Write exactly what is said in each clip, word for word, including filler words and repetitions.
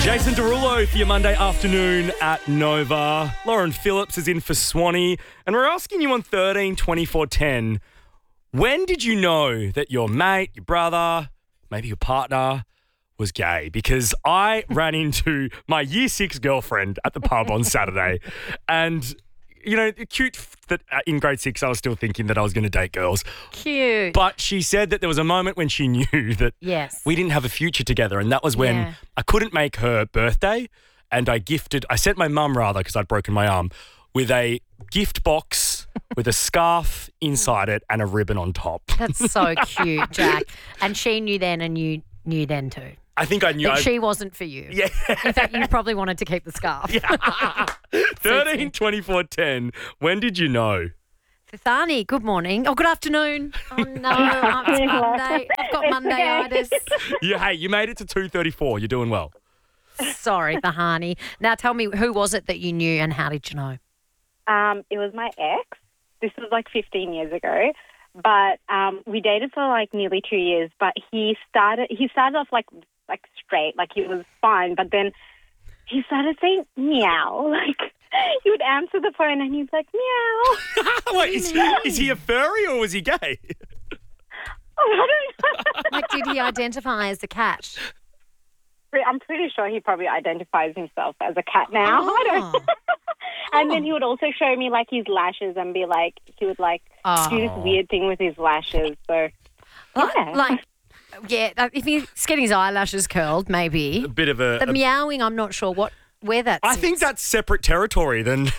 Jason Derulo for your Monday afternoon at Nova. Lauren Phillips is in for Swanee. And we're asking you on thirteen twenty-four ten, when did you know that your mate, your brother, maybe your partner was gay? Because I ran into my year six girlfriend at the pub on Saturday. And, you know, cute that in grade six I was still thinking that I was going to date girls. Cute. But she said that there was a moment when she knew that Yes. we didn't have a future together. And that was when Yeah. I couldn't make her birthday. And I gifted, I sent my mum rather, because I'd broken my arm, with a gift box with a scarf inside it and a ribbon on top. That's so cute, Jack. And she knew then and you knew then too. I think I knew. That I, she wasn't for you. yeah. In fact, you probably wanted to keep the scarf. thirteen twenty-four ten. When did you know? Thani, good morning. Oh, good afternoon. Oh, no. It's Monday. I've got Monday-itis. You, hey, you made it to two thirty-four. You're doing well. Sorry, Thani. Now tell me, who was it that you knew and how did you know? Um, it was my ex. This was like fifteen years ago. But um, we dated for like nearly two years. But he started he started off like like straight, like he was fine. But then he started saying meow. Like he would answer the phone and he's like meow. Wait, is, is he a furry or was he gay? Oh, I don't know. Like, did he identify as a cat? I'm pretty sure he probably identifies himself as a cat now. I don't know. And then he would also show me like his lashes and be like, he would like Oh. do this weird thing with his lashes. So, Like, yeah. like, yeah, like, if he's getting his eyelashes curled, maybe. A bit of a... The a meowing, I'm not sure what where that I sits. think that's separate territory then.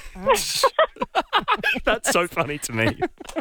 That's so funny to me.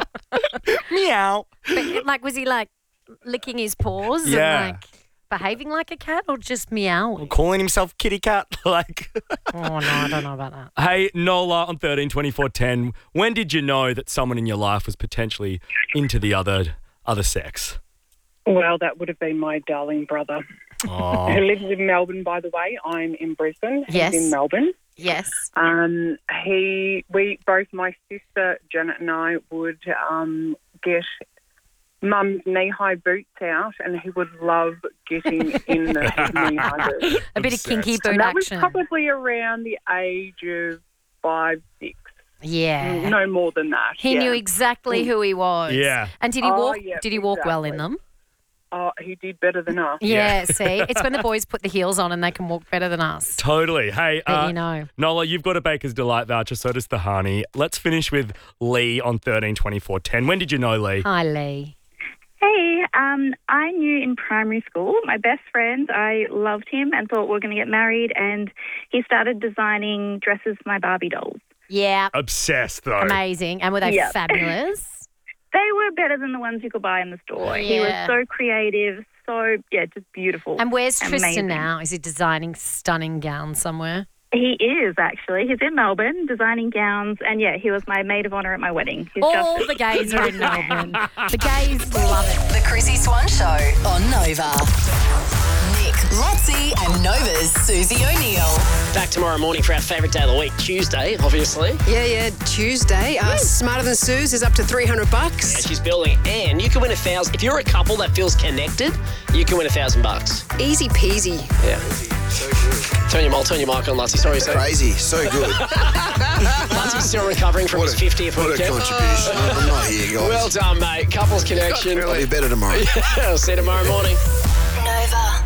Meow. But, like, was he like licking his paws Yeah. and like behaving like a cat or just meowing? Calling himself kitty cat. Like, Oh, no, I don't know about that. hey, Nola on thirteen twenty-four ten. When did you know that someone in your life was potentially into the other other sex? Well, that would have been my darling brother, Oh. who lives in Melbourne, by the way. I'm in Brisbane. He's Yes. in Melbourne. Yes. Um, he, we, both my sister Janet and I would um, get Mum's knee-high boots out, and he would love getting in the knee-high boots. A bit of kinky Obsessed. boot And that was action. probably around the age of five, six. Yeah. No more than that. He yeah. knew exactly who he was. Yeah. And did he Oh, walk yeah, did he walk well in exactly. them? Oh, he did better than us. Yeah, see? It's when the boys put the heels on and they can walk better than us. Totally. Hey, But uh, you know. Nola, you've got a Baker's Delight voucher, so does Tahani. Let's finish with Lee on thirteen twenty-four ten. When did you know Lee? Hi, Lee. Hey, um, I knew in primary school my best friend. I loved him and thought we were going to get married, and he started designing dresses for my Barbie dolls. Yeah. Obsessed, though. Amazing. And were they Yeah. fabulous? They were better than the ones you could buy in the store. He was Yeah. so creative, so, yeah, just beautiful. And where's Tristan Amazing. now? Is he designing stunning gowns somewhere? He is, actually. He's in Melbourne designing gowns, and, yeah, he was my maid of honour at my wedding. He's All just the gays are in Melbourne. The gays love it. The Chrissy Swan Show on Nova. Nick, Lotzie and Nova's Susie O'Neill. Back tomorrow morning for our favourite day of the week, Tuesday, obviously. Yeah, yeah, Tuesday. Uh, Smarter Than Suze is up to three hundred And bucks. she's building, and you can win a thousand. If you're a couple that feels connected, you can win a thousand bucks. Easy peasy. Yeah. Turn your, I'll turn your mic on, Lotzie. Sorry, sir. Crazy, so good. Lottie's still recovering from his fiftieth what a weekend. contribution. I'm not here, guys. Well done, mate. Couples connection. I'll be better tomorrow. I'll see you tomorrow morning. Nova.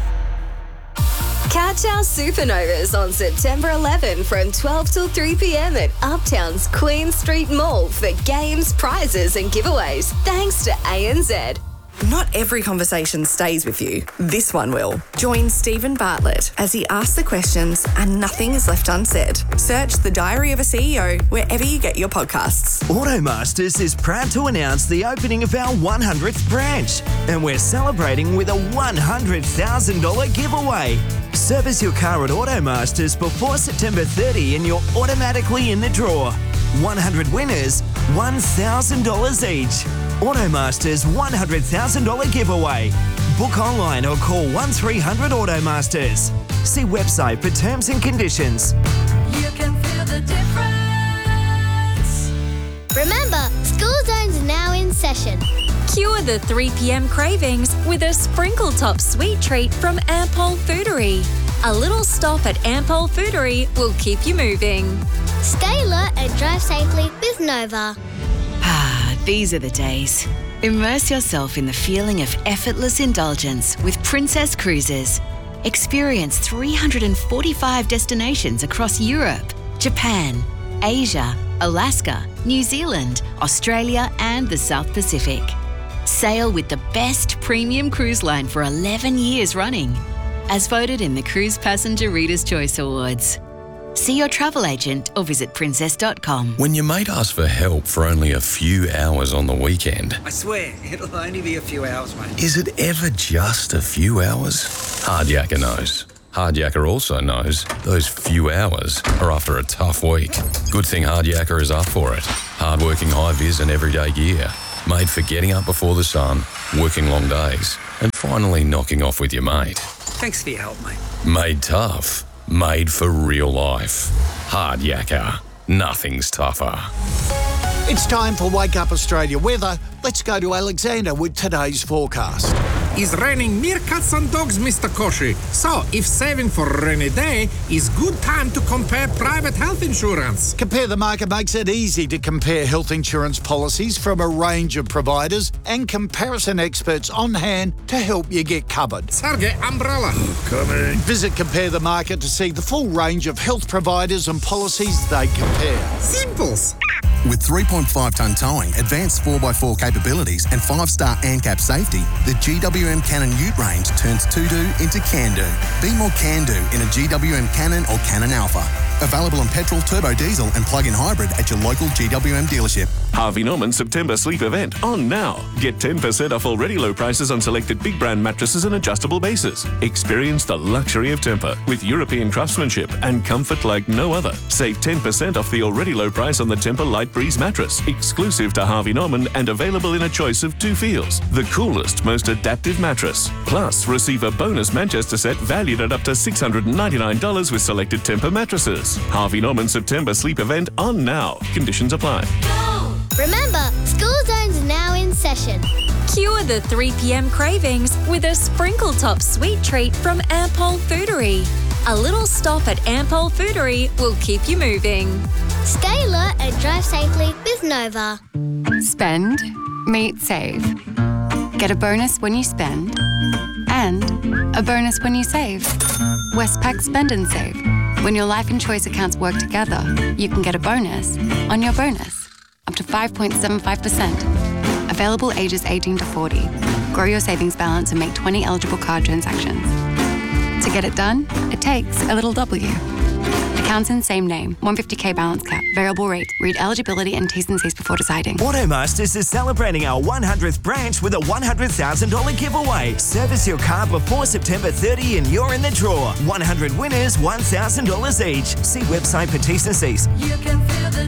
Catch our supernovas on September eleventh from twelve till three p.m. at Uptown's Queen Street Mall for games, prizes and giveaways. Thanks to A N Z. Not every conversation stays with you. This one will. Join Stephen Bartlett as he asks the questions and nothing is left unsaid. Search The Diary of a C E O wherever you get your podcasts. Automasters is proud to announce the opening of our one hundredth branch, and we're celebrating with a one hundred thousand dollars giveaway. Service your car at Automasters before September thirtieth and you're automatically in the draw. one hundred winners, one thousand dollars each. Automasters one hundred thousand dollars giveaway. Book online or call one three hundred Automasters. See website for terms and conditions. You can feel the difference. Remember, School Zone's now in session. Cure the three p.m. cravings with a sprinkle top sweet treat from Ampol Foodery. A little stop at Ampol Foodery will keep you moving. Stay alert and drive safely with Nova. Ah, these are the days. Immerse yourself in the feeling of effortless indulgence with Princess Cruises. Experience three hundred forty-five destinations across Europe, Japan, Asia, Alaska, New Zealand, Australia, and the South Pacific. Sail with the best premium cruise line for eleven years running, as voted in the Cruise Passenger Reader's Choice Awards. See your travel agent or visit princess dot com. When your mate asks for help for only a few hours on the weekend, I swear, it'll only be a few hours, mate. is it ever just a few hours? Hardyaker knows. Hardyaker also knows those few hours are after a tough week. Good thing Hardyaker is up for it. Hardworking high-vis and everyday gear. Made for getting up before the sun, working long days, and finally knocking off with your mate. Thanks for your help, mate. Made tough. Made for real life. Hardyaker. Nothing's tougher. It's time for Wake Up Australia weather. Let's go to Alexander with today's forecast. It's raining meerkats and dogs, Mister Koshi. So, if saving for a rainy day is good time to compare private health insurance. Compare the Market makes it easy to compare health insurance policies from a range of providers and comparison experts on hand to help you get covered. Target umbrella. Coming. Visit Compare the Market to see the full range of health providers and policies they compare. Simples. With three point five tonne towing, advanced four by four capabilities and five star ANCAP safety, the G W M Cannon Ute range turns to-do into can-do. Be more can-do in a G W M Cannon or Cannon Alpha. Available in petrol, turbo diesel and plug-in hybrid at your local G W M dealership. Harvey Norman September Sleep Event on now. Get ten percent off already low prices on selected big brand mattresses and adjustable bases. Experience the luxury of Tempur with European craftsmanship and comfort like no other. Save ten percent off the already low price on the Tempur Light Breeze mattress, exclusive to Harvey Norman and available in a choice of two feels. The coolest, most adaptive mattress. Plus, receive a bonus Manchester set valued at up to six hundred ninety-nine dollars with selected Tempur mattresses. Harvey Norman September Sleep Event on now. Conditions apply. Remember, school zones are now in session. Cure the three p.m. cravings with a sprinkle top sweet treat from Ampol Foodery. A little stop at Ampol Foodery will keep you moving. Stay alert and drive safely with Nova. Spend, meet, save. Get a bonus when you spend and a bonus when you save. Westpac Spend and Save. When your life and choice accounts work together, you can get a bonus on your bonus, up to five point seven five percent. Available ages eighteen to forty. Grow your savings balance and make twenty eligible card transactions. To get it done, it takes a little W. Accounts in same name, one hundred fifty k balance cap, variable rate. Read eligibility and T's and C's before deciding. Automasters is celebrating our one hundredth branch with a one hundred thousand dollars giveaway. Service your car before September thirtieth and you're in the draw. one hundred winners, one thousand dollars each. See website for T's and C's. You can feel the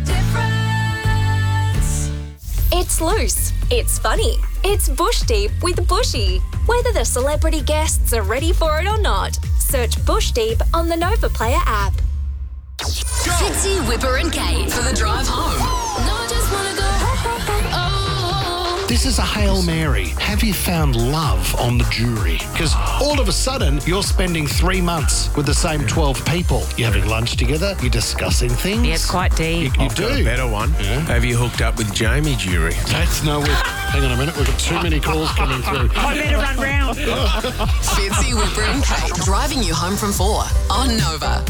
difference. It's loose. It's funny. It's Bush Deep with Bushy. Whether the celebrity guests are ready for it or not, search Bush Deep on the Nova Player app. Fitzy, Whipper and Kate for the drive home. No, I just wanna go. Oh. This is a Hail Mary. Have you found love on the jury? Because all of a sudden, you're spending three months with the same twelve people. You're having lunch together, you're discussing things. Yeah, it's quite deep. You, you I've do. got a better one. Yeah. Have you hooked up with Jamie Jury? That's no way. Hang on a minute, we've got too many calls coming through. I better run round. Fitzy, Whipper and Kate driving you home from four on Nova.